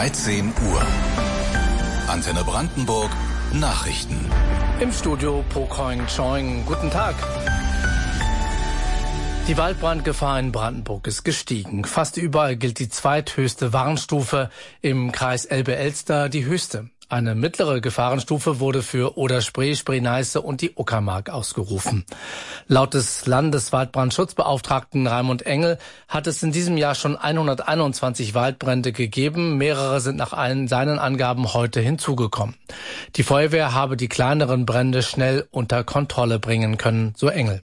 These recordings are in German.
13 Uhr. Antenne Brandenburg Nachrichten. Im Studio Pocoin Choing. Guten Tag. Die Waldbrandgefahr in Brandenburg ist gestiegen. Fast überall gilt die zweithöchste Warnstufe, im Kreis Elbe-Elster die höchste. Eine mittlere Gefahrenstufe wurde für Oder-Spree, Spree-Neiße und die Uckermark ausgerufen. Laut des Landeswaldbrandschutzbeauftragten Raimund Engel hat es in diesem Jahr schon 121 Waldbrände gegeben. Mehrere sind nach seinen Angaben heute hinzugekommen. Die Feuerwehr habe die kleineren Brände schnell unter Kontrolle bringen können, so Engel.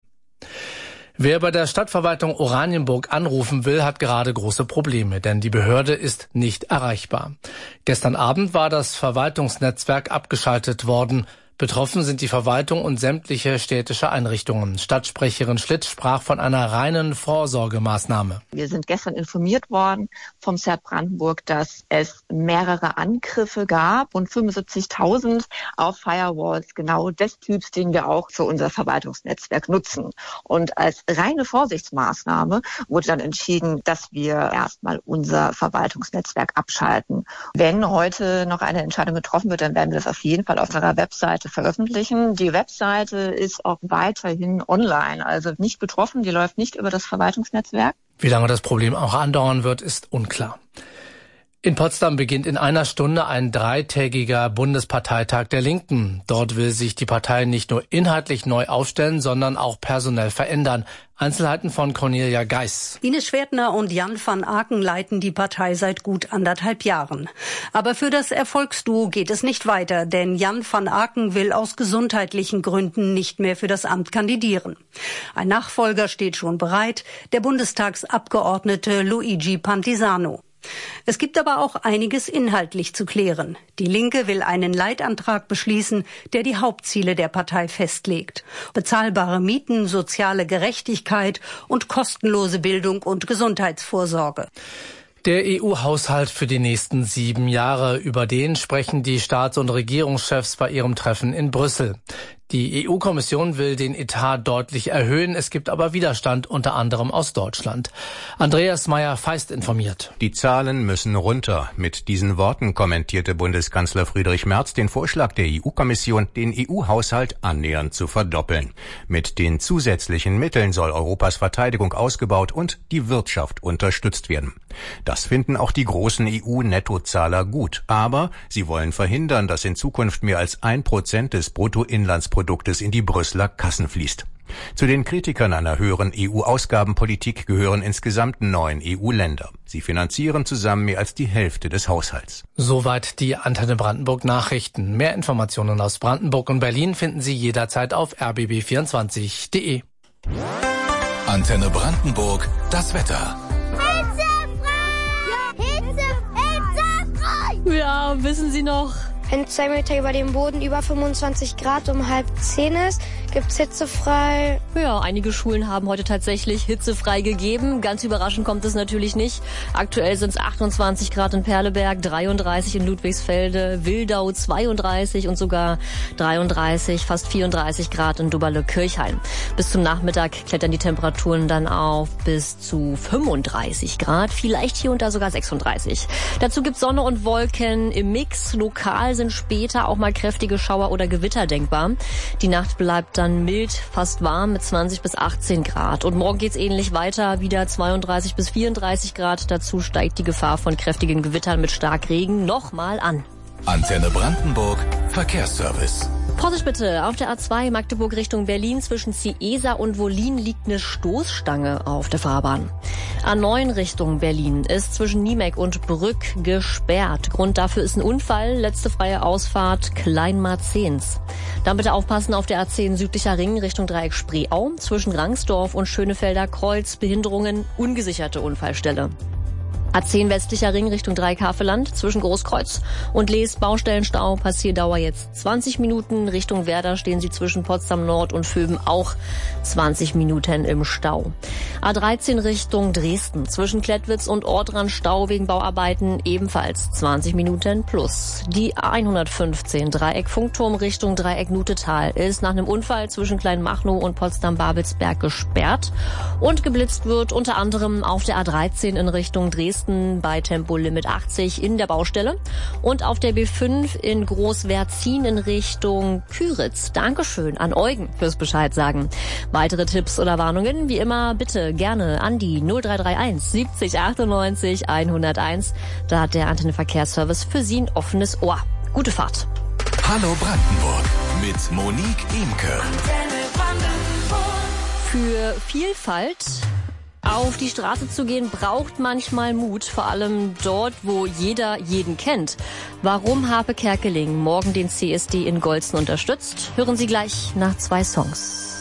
Wer bei der Stadtverwaltung Oranienburg anrufen will, hat gerade große Probleme, denn die Behörde ist nicht erreichbar. Gestern Abend war das Verwaltungsnetzwerk abgeschaltet worden. Betroffen sind die Verwaltung und sämtliche städtische Einrichtungen. Stadtsprecherin Schlitt sprach von einer reinen Vorsorgemaßnahme. Wir sind gestern informiert worden vom CERT Brandenburg, dass es mehrere Angriffe gab und 75.000 auf Firewalls genau des Typs, den wir auch für unser Verwaltungsnetzwerk nutzen. Und als reine Vorsichtsmaßnahme wurde dann entschieden, dass wir erstmal unser Verwaltungsnetzwerk abschalten. Wenn heute noch eine Entscheidung getroffen wird, dann werden wir das auf jeden Fall auf unserer Webseite veröffentlichen. Die Webseite ist auch weiterhin online, also nicht betroffen, die läuft nicht über das Verwaltungsnetzwerk. Wie lange das Problem auch andauern wird, ist unklar. In Potsdam beginnt in einer Stunde ein 3-tägiger Bundesparteitag der Linken. Dort will sich die Partei nicht nur inhaltlich neu aufstellen, sondern auch personell verändern. Einzelheiten von Cornelia Geis. Ines Schwertner und Jan van Aken leiten die Partei seit gut 1,5 Jahren. Aber für das Erfolgsduo geht es nicht weiter, denn Jan van Aken will aus gesundheitlichen Gründen nicht mehr für das Amt kandidieren. Ein Nachfolger steht schon bereit, der Bundestagsabgeordnete Luigi Pantisano. Es gibt aber auch einiges inhaltlich zu klären. Die Linke will einen Leitantrag beschließen, der die Hauptziele der Partei festlegt. Bezahlbare Mieten, soziale Gerechtigkeit und kostenlose Bildung und Gesundheitsvorsorge. Der EU-Haushalt für die nächsten 7 Jahre. Über den sprechen die Staats- und Regierungschefs bei ihrem Treffen in Brüssel. Die EU-Kommission will den Etat deutlich erhöhen. Es gibt aber Widerstand, unter anderem aus Deutschland. Andreas Meyer-Feist informiert. Die Zahlen müssen runter. Mit diesen Worten kommentierte Bundeskanzler Friedrich Merz den Vorschlag der EU-Kommission, den EU-Haushalt annähernd zu verdoppeln. Mit den zusätzlichen Mitteln soll Europas Verteidigung ausgebaut und die Wirtschaft unterstützt werden. Das finden auch die großen EU-Nettozahler gut. Aber sie wollen verhindern, dass in Zukunft mehr als 1% des Bruttoinlandsproduktes in die Brüsseler Kassen fließt. Zu den Kritikern einer höheren EU-Ausgabenpolitik gehören insgesamt 9 EU-Länder. Sie finanzieren zusammen mehr als die Hälfte des Haushalts. Soweit die Antenne Brandenburg Nachrichten. Mehr Informationen aus Brandenburg und Berlin finden Sie jederzeit auf rbb24.de. Antenne Brandenburg, das Wetter. Ja, wissen Sie noch? Wenn 2 Meter über dem Boden über 25 Grad um 9:30 ist, gibt's hitzefrei. Ja, einige Schulen haben heute tatsächlich hitzefrei gegeben. Ganz überraschend kommt es natürlich nicht. Aktuell sind es 28 Grad in Perleberg, 33 in Ludwigsfelde, Wildau 32 und sogar 33, fast 34 Grad in Dubberle-Kirchhain. Bis zum Nachmittag klettern die Temperaturen dann auf bis zu 35 Grad, vielleicht hier und da sogar 36. Dazu gibt's Sonne und Wolken im Mix. Lokal sind später auch mal kräftige Schauer oder Gewitter denkbar. Die Nacht bleibt dann mild, fast warm mit 20 bis 18 Grad. Und morgen geht's ähnlich weiter, wieder 32 bis 34 Grad. Dazu steigt die Gefahr von kräftigen Gewittern mit Starkregen nochmal an. Antenne Brandenburg, Verkehrsservice. Vorsicht bitte, auf der A2 Magdeburg Richtung Berlin zwischen Ciesa und Wollin liegt eine Stoßstange auf der Fahrbahn. A9 Richtung Berlin ist zwischen Niemek und Brück gesperrt. Grund dafür ist ein Unfall, letzte freie Ausfahrt Kleinmarzens. Dann bitte aufpassen auf der A10 südlicher Ring Richtung Dreieck Spreeau zwischen Rangsdorf und Schönefelder Kreuz, Behinderungen, ungesicherte Unfallstelle. A10 westlicher Ring Richtung Dreieck-Havelland zwischen Großkreuz und Lees Baustellenstau. Passierdauer jetzt 20 Minuten. Richtung Werder stehen Sie zwischen Potsdam Nord und Vöben auch 20 Minuten im Stau. A13 Richtung Dresden zwischen Klettwitz und Ortrand Stau wegen Bauarbeiten ebenfalls 20 Minuten plus. Die A115 Dreieck Funkturm Richtung Dreieck Nutetal ist nach einem Unfall zwischen Kleinmachnow und Potsdam-Babelsberg gesperrt und geblitzt wird unter anderem auf der A13 in Richtung Dresden Dresden bei Tempolimit 80 in der Baustelle. Und auf der B5 in Großwertzin in Richtung Küritz. Dankeschön an Eugen fürs Bescheid sagen. Weitere Tipps oder Warnungen, wie immer, bitte gerne an die 0331 70 98 101. Da hat der Antenne Verkehrsservice für Sie ein offenes Ohr. Gute Fahrt. Hallo Brandenburg mit Monique Imke. Für Vielfalt auf die Straße zu gehen, braucht manchmal Mut, vor allem dort, wo jeder jeden kennt. Warum Harpe Kerkeling morgen den CSD in Golzen unterstützt, hören Sie gleich nach 2 Songs.